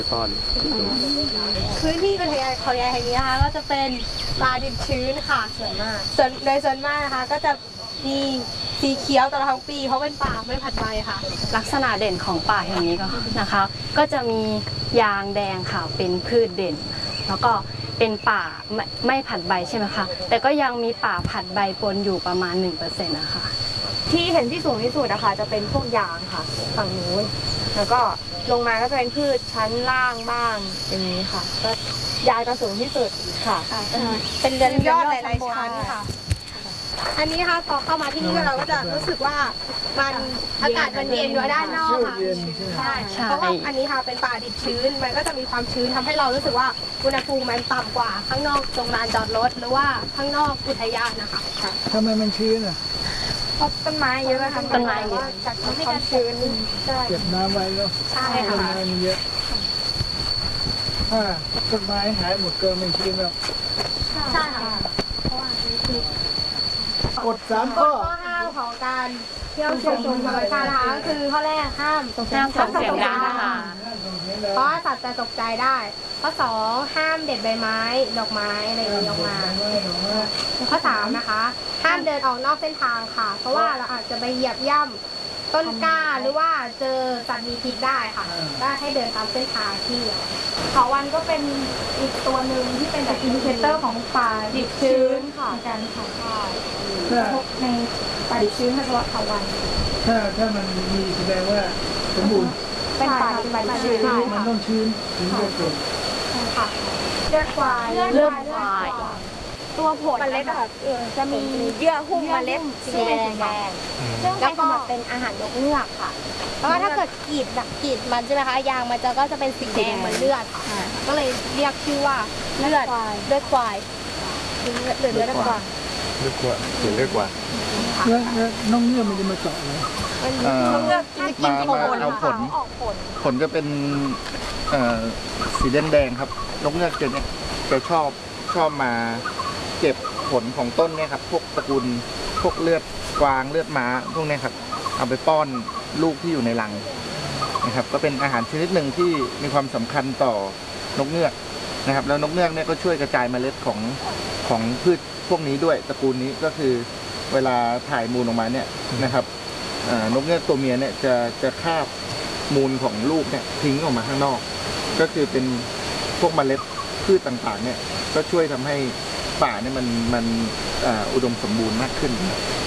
ซ่อนพื้นที่อุทยานเขาใหญ่แห่งนี้นะคะก็จะเป็นป่าดิบชื้นค่ะส่วนมากโดยส่วนมากนะคะก็จะมีสีเขียวตลอดทั้งปีเพราะเป็นป่าไม่ผัดใบค่ะลักษณะเด่นของป่าแห่งนี้ก็นะคะก็จะมียางแดงค่ะเป็นพืชเด่นแล้วก็เป็นป่าไม่ผัดใบใช่ไหมคะแต่ก็ยังมีป่าผัดใบปนอยู่ประมาณ 1% นะคะที่เห็นที่สูงที่สุดนะคะจะเป็นพวกยางค่ะฝั่งนู้นแล้วก็ลงมาก็จะเป็นพืชชั้นล่างบ้างอย่างนี้ค่ะก็ยางจะสูงที่สุดค่ะเป็นเรือนยอดหลายๆชั้นค่ะอันนี้ค่ะพอเข้ามาที่นี่เราก็จะรู้สึกว่ามันอากาศมันเย็นอยู่ด้านนอกค่ะใช่เพราะว่าอันนี้ค่ะเป็นป่าดิบชื้นมันก็จะมีความชื้นทำให้เรารู้สึกว่าอุณหภูมิมันต่ำกว่าข้างนอกตรงลานจอดรถหรือว่าข้างนอกอุทยานนะคะทำไมมันชื้นอ่ะเพราะต้นไม้เยอะค่ะต้นไม้เยอะจากความชื้นเก็บน้ำไว้แล้วใช่ค่ะต้นไม้มันเยอะถ้าต้นไม้หายหมดก็ไม่ชื้นแล้วใช่ค่ะเพราะว่านี่คืกฎ3 ข้อห้ามของการเที่ยวชมธรรมชาตินะคะก็คือข้อแรกห้ามส่งเสียงดังนะคะเพราะสัตว์จะตกใจได้ข้อ2ห้ามเด็ดใบไม้ดอกไม้อะไรอย่างนี้ออกมาข้อ3นะคะห้ามเดินออกนอกเส้นทางค่ะเพราะว่าเราอาจจะไปเหยียบย่ำต้นกล้าหรือว่าเจอสัตว์มีพิษได้ค่ะก็ให้เดินตามเส้นทางที่เขาวันก็เป็นอีกตัวหนึ่งที่เป็นแบบอินดิเคเตอร์ของป่าดิบชื้นค่ะการค่ะในป่าดิบชื้นเฉพาะเขาวันถ้ามันมีแสดงว่าสมบูรณ์เป็นป่าดิบชื้นมันต้องชื้นถึงจะเกิดค่ะเลือดควายตัวผลเมล็ดจะมีเยื่อหุ้มเมล็ดสีแดงซึ่งใช้สำหรับเป็นอาหารนกเงือกค่ะเพราะว่าถ้าเกิดกรีดมันใช่ไหมคะยางมันก็จะเป็นสีแดงเหมือนเลือดค่ะก็เลยเรียกชื่อว่าเลือดควายเลือดควายเลือกกว่าเลือกกว่าแล้วน้องเงือกมันจะมาเจาะเลยนกเงือกจะกินผลเอาผลจะเป็นสีแดงครับนกเงือกจะชอบมาเก็บผลของต้นเนี่ยครับพวกตระกูลพวกเลือดกวางเลือดม้าพวกนี้ครับเอาไปป้อนลูกที่อยู่ในรังนะครับก็เป็นอาหารชนิดหนึ่งที่มีความสำคัญต่อนกเงือกนะครับแล้วนกเงือกเนี่ยก็ช่วยกระจายเมล็ดของพืชพวกนี้ด้วยตระกูลนี้ก็คือเวลาถ่ายมูลออกมาเนี่ยนะครับนกเงือกตัวเมียเนี่ยจะคาบมูลของลูกเนี่ยทิ้งออกมาข้างนอกก็คือเป็นพวกเมล็ดพืชต่างๆเนี่ยก็ช่วยทำให้ป่าเนี่ยมันอุดมสมบูรณ์มากขึ้น